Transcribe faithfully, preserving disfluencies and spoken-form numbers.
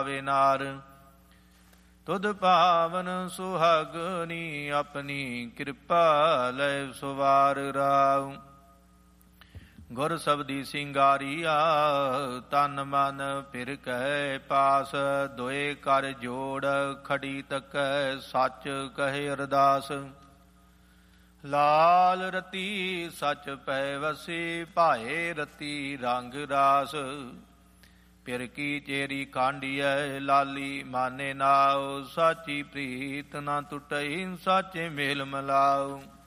ਨਾਰ। ਤੁਧ ਪਾਵਨ ਸੁਹਾਗਨੀ ਆਪਣੀ ਕਿਰਪਾ ਲੈ ਸੁਵਾਰ ਰਾਉ। ਗੁਰ ਸਬਦੀ ਸਿੰਗਾਰੀਆ ਤਨ ਮਨ ਫਿਰ ਕਹਿ ਪਾਸ। ਦੋਏ ਕਰ ਜੋੜ ਖੜੀ ਤਕੈ ਸੱਚ ਕਹੇ ਅਰਦਾਸ। ਲਾਲ ਰਤੀ ਸਚ ਪੈ ਵਸੀ ਭਾਏ ਰਤੀ ਰੰਗ ਰਾਸ। ਫਿਰ ਕੀ ਚੇਰੀ ਕਾਂਡੀਐ ਲਾਲੀ ਮਾਨੇ ਨਾਉ। ਸਾਚੀ ਪ੍ਰੀਤ ਨਾ ਟੁਟਈ ਸਾਚੇ ਮੇਲ ਮਲਾਉ।